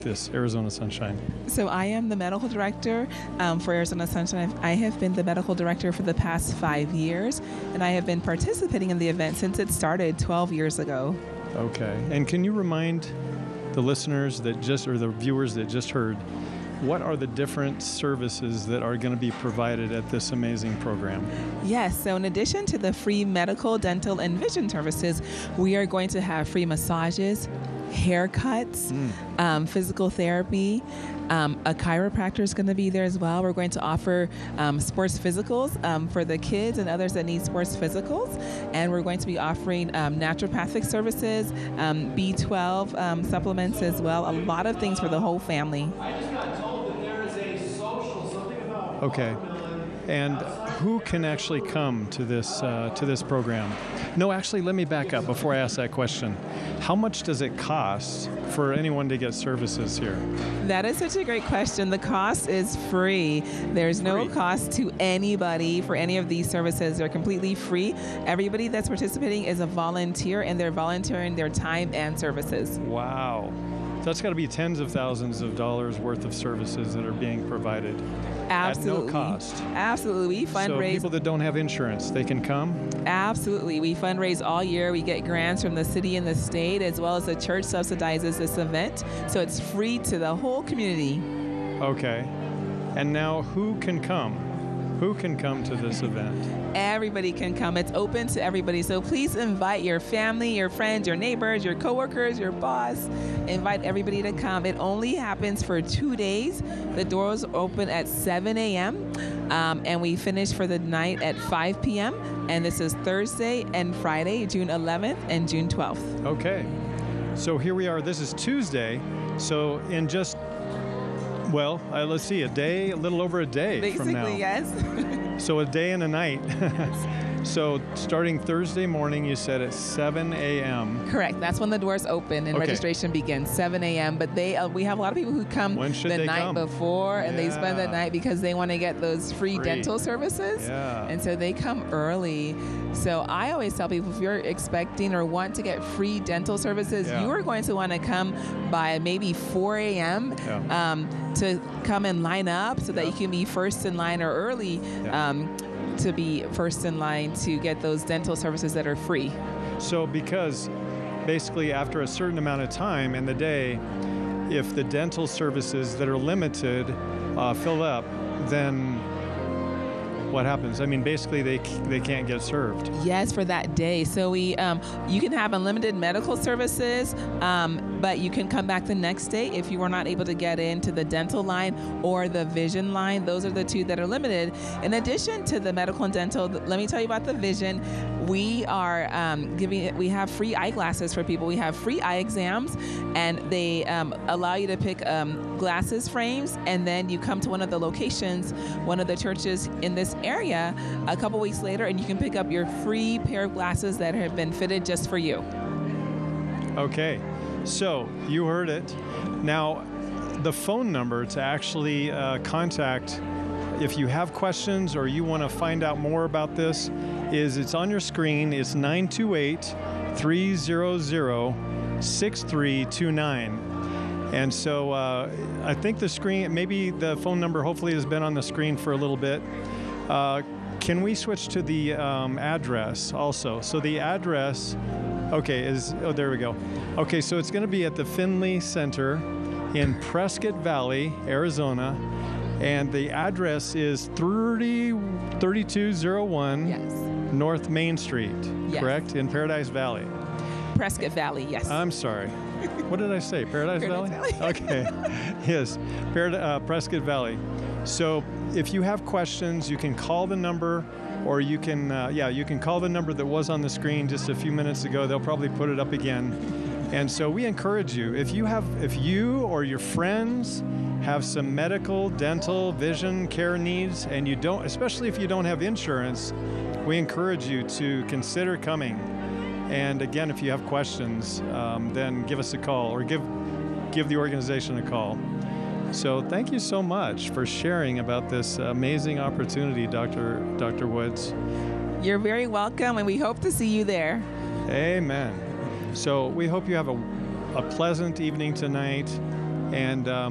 this Arizona Sunshine? So I am the medical director for Arizona Sunshine. I have been the medical director for the past 5 years, and I have been participating in the event since it started 12 years ago. Okay. And can you remind the listeners that or the viewers that just heard, what are the different services that are going to be provided at this amazing program? Yes, so in addition to the free medical, dental, and vision services, we are going to have free massages, haircuts, physical therapy. A chiropractor is going to be there as well. We're going to offer sports physicals for the kids and others that need sports physicals. And we're going to be offering naturopathic services, B12 supplements as well. A lot of things for the whole family. I just got told that there is a social, something about Okay. And who can actually come to this program? No, actually, let me back up before I ask that question. How much does it cost for anyone to get services here? That is such a great question. The cost is free. There's no cost to anybody for any of these services. They're completely free. Everybody that's participating is a volunteer, and they're volunteering their time and services. Wow. That's got to be tens of thousands of dollars worth of services that are being provided. Absolutely. At no cost. Absolutely. We fundraise. So people that don't have insurance, they can come? Absolutely. We fundraise all year. We get grants from the city and the state, as well as the church subsidizes this event. So it's free to the whole community. Okay. And now who can come? Who can come to this event? Everybody can come. It's open to everybody. So please invite your family, your friends, your neighbors, your coworkers, your boss. Invite everybody to come. It only happens for 2 days. The doors open at 7 a.m. And we finish for the night at 5 p.m. And this is Thursday and Friday, June 11th and June 12th. Okay. So here we are. This is Tuesday. So in just let's see, a little over a day from now. Basically, yes. So a day and a night. So starting Thursday morning, you said at 7 a.m. Correct. That's when the doors open and registration begins, 7 a.m. But we have a lot of people who come the night before, and they spend the night because they want to get those free dental services. Yeah. And so they come early. So I always tell people, if you're expecting or want to get free dental services, you are going to want to come by maybe 4 a.m. To come and line up so that you can be first in line or early to be first in line to get those dental services that are free. So because basically after a certain amount of time in the day, if the dental services that are limited fill up, then what happens? I mean, basically they can't get served. Yes, for that day. So you can have unlimited medical services, but you can come back the next day if you were not able to get into the dental line or the vision line. Those are the two that are limited. In addition to the medical and dental, let me tell you about the vision. We are we have free eyeglasses for people. We have free eye exams, and they allow you to pick glasses frames, and then you come to one of the locations, one of the churches in this area a couple weeks later, and you can pick up your free pair of glasses that have been fitted just for you. Okay, so you heard it. Now, the phone number to actually contact if you have questions or you want to find out more about this it's on your screen. It's 928-300-6329. And so I think maybe the phone number hopefully has been on the screen for a little bit. Can we switch to the address also? So the address, there we go. Okay, so it's going to be at the Finley Center in Prescott Valley, Arizona. And the address is 3201 North Main Street, correct? In Paradise Valley. Prescott Valley, yes. I'm sorry. What did I say? Paradise Valley? Okay. Yes, Prescott Valley. So if you have questions, you can call the number, or you can call the number that was on the screen just a few minutes ago. They'll probably put it up again. And so we encourage you, if you or your friends have some medical, dental, vision care needs, and you don't, especially if you don't have insurance, we encourage you to consider coming. And again, if you have questions, then give us a call or give the organization a call. So thank you so much for sharing about this amazing opportunity, Dr. Woods. You're very welcome, and we hope to see you there. Amen. So we hope you have a pleasant evening tonight. And